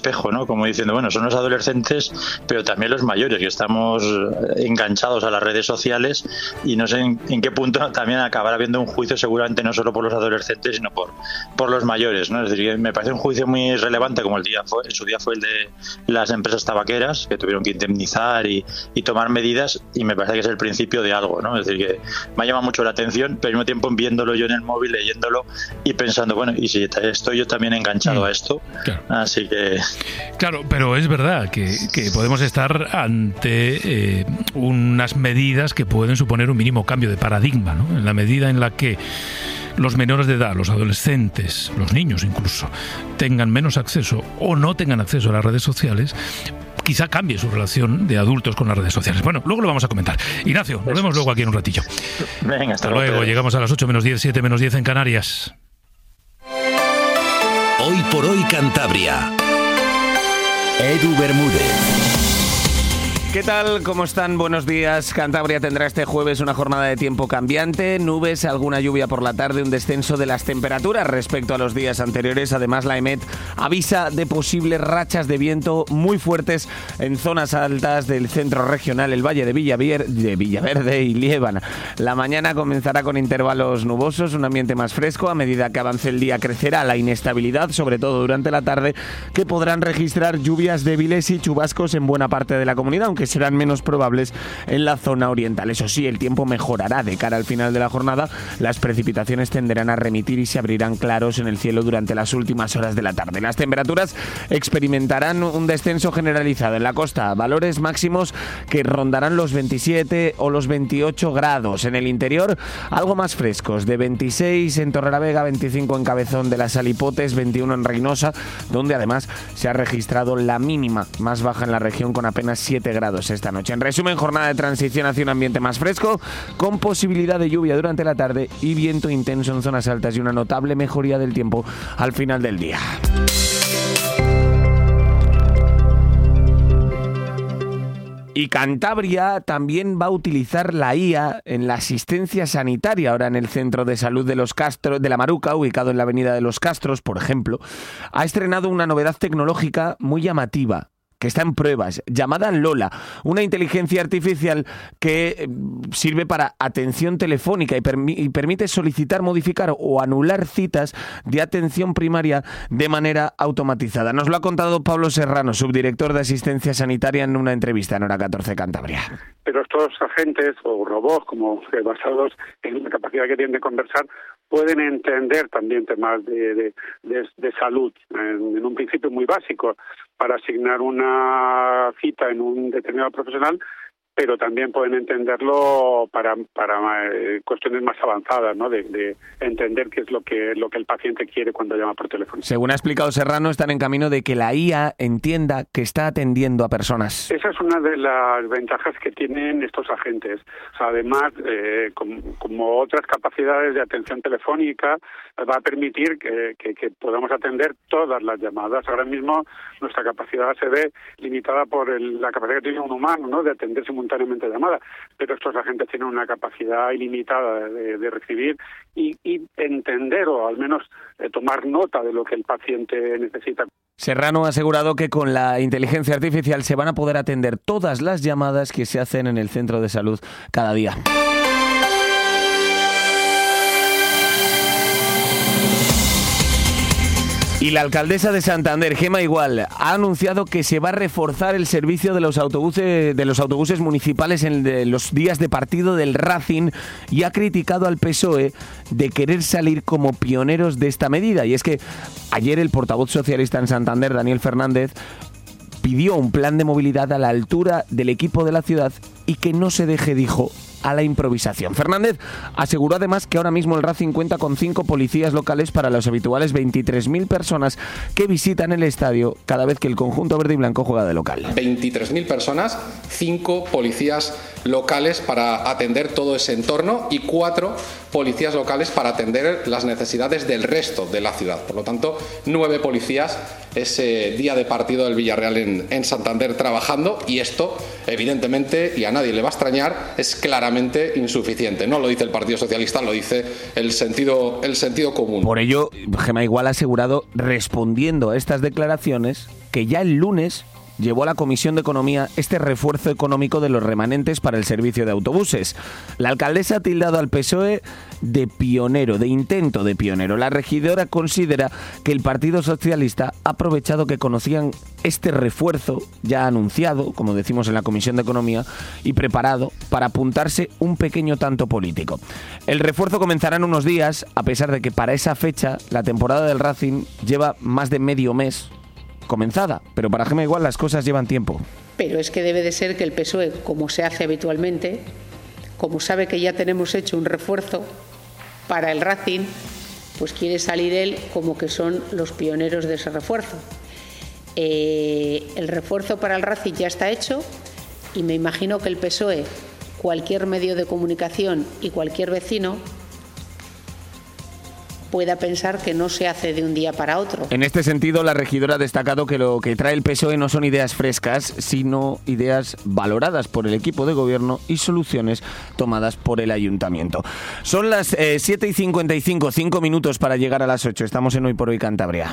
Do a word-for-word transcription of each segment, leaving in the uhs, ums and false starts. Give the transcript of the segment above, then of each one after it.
espejo, ¿no? Como diciendo, bueno, son los adolescentes, pero también los mayores, que estamos enganchados a las redes sociales y no sé en, en qué punto también acabará habiendo un juicio, seguramente no solo por los adolescentes, sino por, por los mayores, ¿no? Es decir, que me parece un juicio muy relevante, como el día fue, en su día fue el de las empresas tabaqueras, que tuvieron que indemnizar y, y tomar medidas, y me parece que es el principio de algo, ¿no? Es decir, que me ha llamado mucho la atención, pero al mismo tiempo viéndolo yo en el móvil, leyéndolo y pensando, bueno, y si estoy yo también enganchado mm, a esto, claro. Así que... Claro, pero es verdad que, que podemos estar ante eh, unas medidas que pueden suponer un mínimo cambio de paradigma, ¿no? En la medida en la que los menores de edad, los adolescentes, los niños incluso, tengan menos acceso o no tengan acceso a las redes sociales, quizá cambie su relación de adultos con las redes sociales. Bueno, luego lo vamos a comentar. Ignacio, nos vemos luego aquí en un ratillo. Venga, hasta, hasta luego. luego. Llegamos a las ocho menos diez, siete menos diez en Canarias. Hoy por hoy Cantabria. Edu Bermúdez. ¿Qué tal? ¿Cómo están? Buenos días. Cantabria tendrá este jueves una jornada de tiempo cambiante, nubes, alguna lluvia por la tarde, un descenso de las temperaturas respecto a los días anteriores. Además, la EMET avisa de posibles rachas de viento muy fuertes en zonas altas del centro regional, el Valle de, Villavier, de Villaverde y Liébana. La mañana comenzará con intervalos nubosos, un ambiente más fresco. A medida que avance el día crecerá la inestabilidad, sobre todo durante la tarde, que podrán registrar lluvias débiles y chubascos en buena parte de la comunidad, que serán menos probables en la zona oriental. Eso sí, el tiempo mejorará de cara al final de la jornada. Las precipitaciones tenderán a remitir y se abrirán claros en el cielo durante las últimas horas de la tarde. Las temperaturas experimentarán un descenso generalizado en la costa, valores máximos que rondarán los veintisiete o los veintiocho grados. En el interior, algo más frescos, de veintiséis en Torrelavega, veinticinco en Cabezón de las Alipotes, veintiuno en Reynosa, donde además se ha registrado la mínima más baja en la región con apenas siete grados esta noche. En resumen, jornada de transición hacia un ambiente más fresco, con posibilidad de lluvia durante la tarde y viento intenso en zonas altas y una notable mejoría del tiempo al final del día. Y Cantabria también va a utilizar la I A en la asistencia sanitaria. Ahora en el Centro de Salud de los Castros, de la Maruca, ubicado en la Avenida de los Castros, por ejemplo, ha estrenado una novedad tecnológica muy llamativa, que está en pruebas, llamada Lola, una inteligencia artificial que sirve para atención telefónica y, permi- y permite solicitar, modificar o anular citas de atención primaria de manera automatizada. Nos lo ha contado Pablo Serrano, subdirector de Asistencia Sanitaria, en una entrevista en Hora catorce Cantabria. Pero estos agentes o robots, como basados en la capacidad que tienen de conversar, pueden entender también temas de, de, de, de salud, en, en un principio muy básico, para asignar una cita en un determinado profesional, pero también pueden entenderlo para para eh, cuestiones más avanzadas, ¿no? De, de entender qué es lo que lo que el paciente quiere cuando llama por teléfono. Según ha explicado Serrano, están en camino de que la I A entienda que está atendiendo a personas. Esa es una de las ventajas que tienen estos agentes. O sea, además, eh, como, como otras capacidades de atención telefónica, va a permitir que, que, que podamos atender todas las llamadas. Ahora mismo nuestra capacidad se ve limitada por el, la capacidad que tiene un humano, ¿no?, de atender simultáneamente llamadas, pero estos agentes tienen una capacidad ilimitada de, de recibir y, y entender, o al menos eh, tomar nota de lo que el paciente necesita. Serrano ha asegurado que con la inteligencia artificial se van a poder atender todas las llamadas que se hacen en el centro de salud cada día. Y la alcaldesa de Santander, Gema Igual, ha anunciado que se va a reforzar el servicio de los autobuses de los autobuses municipales en de los días de partido del Racing y ha criticado al P S O E de querer salir como pioneros de esta medida. Y es que ayer el portavoz socialista en Santander, Daniel Fernández, pidió un plan de movilidad a la altura del equipo de la ciudad y que no se deje, dijo, a la improvisación. Fernández aseguró además que ahora mismo el Racing cuenta con cinco policías locales para los habituales veintitrés mil personas que visitan el estadio cada vez que el conjunto verde y blanco juega de local. veintitrés mil personas, cinco policías locales para atender todo ese entorno y cuatro policías locales para atender las necesidades del resto de la ciudad. Por lo tanto, nueve policías ese día de partido del Villarreal en, en Santander trabajando, y esto, evidentemente, y a nadie le va a extrañar, es claramente insuficiente. No lo dice el Partido Socialista, lo dice el sentido, el sentido común. Por ello, Gema Igual ha asegurado, respondiendo a estas declaraciones, que ya el lunes llevó a la Comisión de Economía este refuerzo económico de los remanentes para el servicio de autobuses. La alcaldesa ha tildado al P S O E de pionero, de intento de pionero. La regidora considera que el Partido Socialista ha aprovechado que conocían este refuerzo ya anunciado, como decimos en la Comisión de Economía, y preparado para apuntarse un pequeño tanto político. El refuerzo comenzará en unos días, a pesar de que para esa fecha la temporada del Racing lleva más de medio mes comenzada, pero para Gemma igual las cosas llevan tiempo. Pero es que debe de ser que el P S O E, como se hace habitualmente, como sabe que ya tenemos hecho un refuerzo para el Racing, pues quiere salir él como que son los pioneros de ese refuerzo. Eh, el refuerzo para el Racing ya está hecho y me imagino que el P S O E, cualquier medio de comunicación y cualquier vecino pueda pensar que no se hace de un día para otro. En este sentido, la regidora ha destacado que lo que trae el P S O E no son ideas frescas, sino ideas valoradas por el equipo de gobierno y soluciones tomadas por el ayuntamiento. Son las eh, siete y cincuenta y cinco, cinco minutos para llegar a las ocho. Estamos en Hoy por Hoy Cantabria.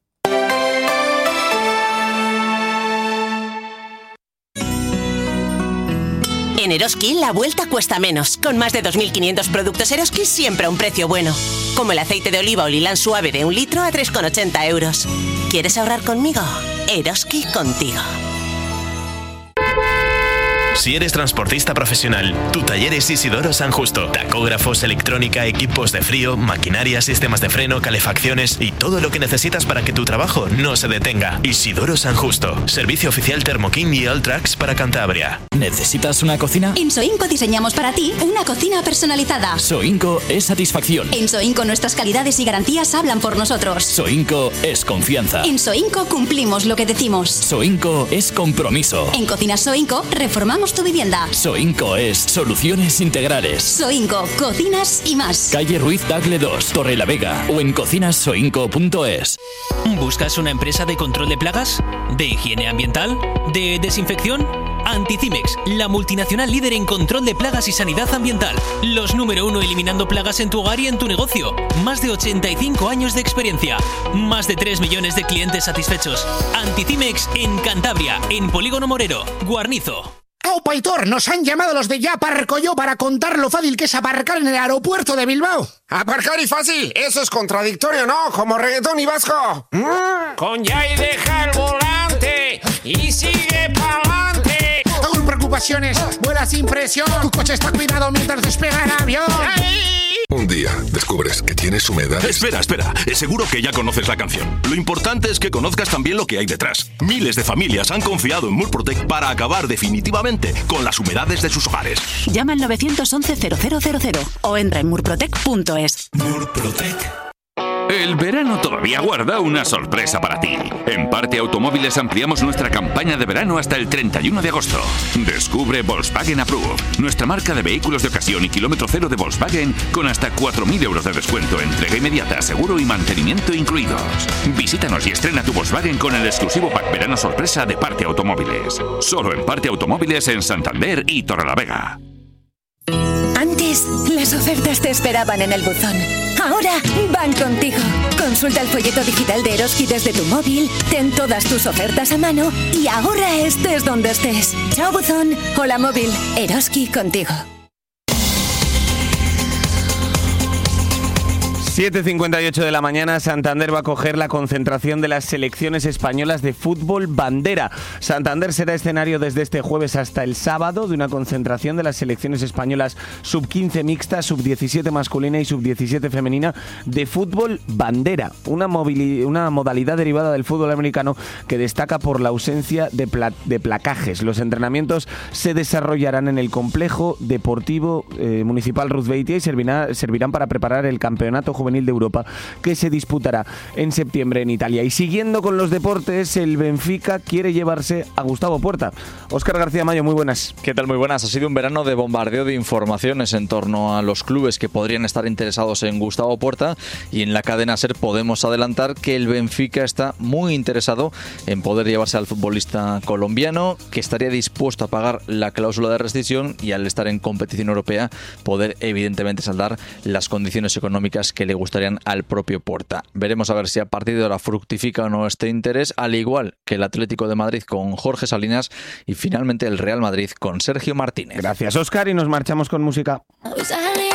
En Eroski la vuelta cuesta menos. Con más de dos mil quinientos productos Eroski siempre a un precio bueno. Como el aceite de oliva Olilán suave de un litro a tres con ochenta euros. ¿Quieres ahorrar conmigo? Eroski contigo. Si eres transportista profesional, tu taller es Isidoro San Justo. Tacógrafos, electrónica, equipos de frío, maquinaria, sistemas de freno, calefacciones y todo lo que necesitas para que tu trabajo no se detenga. Isidoro San Justo. Servicio oficial Thermoking y Alltrax para Cantabria. ¿Necesitas una cocina? En Soinco diseñamos para ti una cocina personalizada. Soinco es satisfacción. En Soinco nuestras calidades y garantías hablan por nosotros. Soinco es confianza. En Soinco cumplimos lo que decimos. Soinco es compromiso. En Cocinas Soinco reformamos tu vivienda. Soinco es soluciones integrales. Soinco, cocinas y más. Calle Ruiz Tagle dos, Torrelavega o en cocinas soinco punto es. ¿Buscas una empresa de control de plagas? ¿De higiene ambiental? ¿De desinfección? Anticimex, la multinacional líder en control de plagas y sanidad ambiental. Los número uno eliminando plagas en tu hogar y en tu negocio. Más de ochenta y cinco años de experiencia. Más de tres millones de clientes satisfechos. Anticimex en Cantabria, en Polígono Morero, Guarnizo. ¡Oh, Paitor! Nos han llamado los de Ya Aparco Yo para contar lo fácil que es aparcar en el aeropuerto de Bilbao. ¿Aparcar y fácil? Eso es contradictorio, ¿no? Como reggaetón y vasco. ¿Mm? Con Ya y deja el volante y sigue pa'lante. Con preocupaciones, vuela sin presión. Tu coche está cuidado mientras despega el avión. ¡Ay! Un día descubres que tienes humedad. Espera, espera. Seguro que ya conoces la canción. Lo importante es que conozcas también lo que hay detrás. Miles de familias han confiado en Murprotec para acabar definitivamente con las humedades de sus hogares. Llama al nueve once cero cero cero cero o entra en murprotec punto es. Murprotec. El verano todavía guarda una sorpresa para ti. En Parte Automóviles ampliamos nuestra campaña de verano hasta el treinta y uno de agosto. Descubre Volkswagen Approve, nuestra marca de vehículos de ocasión y kilómetro cero de Volkswagen con hasta cuatro mil euros de descuento, entrega inmediata, seguro y mantenimiento incluidos. Visítanos y estrena tu Volkswagen con el exclusivo pack verano sorpresa de Parte Automóviles. Solo en Parte Automóviles en Santander y Torrelavega. Antes, las ofertas te esperaban en el buzón. Ahora van contigo. Consulta el folleto digital de Eroski desde tu móvil, ten todas tus ofertas a mano y ahorra estés donde estés. Chao buzón, hola móvil, Eroski contigo. siete y cincuenta y ocho de la mañana, Santander va a coger la concentración de las selecciones españolas de fútbol bandera. Santander será escenario desde este jueves hasta el sábado de una concentración de las selecciones españolas sub quince mixta, sub diecisiete masculina y sub diecisiete femenina de fútbol bandera. Una, movili- una modalidad derivada del fútbol americano que destaca por la ausencia de, pla- de placajes. Los entrenamientos se desarrollarán en el complejo deportivo eh, municipal Ruth Beitia y servirá, servirán para preparar el campeonato juvenil de Europa que se disputará en septiembre en Italia. Y siguiendo con los deportes, el Benfica quiere llevarse a Gustavo Puerta. Óscar García Mayo, muy buenas. ¿Qué tal? Muy buenas. Ha sido un verano de bombardeo de informaciones en torno a los clubes que podrían estar interesados en Gustavo Puerta, y en la cadena SER podemos adelantar que el Benfica está muy interesado en poder llevarse al futbolista colombiano, que estaría dispuesto a pagar la cláusula de rescisión y, al estar en competición europea, poder evidentemente saldar las condiciones económicas que le gustarían al propio Puerta. Veremos a ver si a partir de ahora fructifica o no este interés, al igual que el Atlético de Madrid con Jorge Salinas y finalmente el Real Madrid con Sergio Martínez. Gracias, Óscar, y nos marchamos con música.